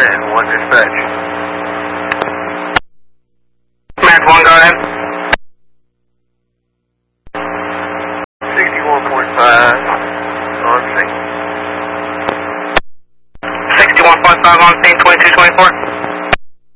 and 1 dispatch. Command 1, go ahead. 61.5 on scene. 61.5 on scene, 2224.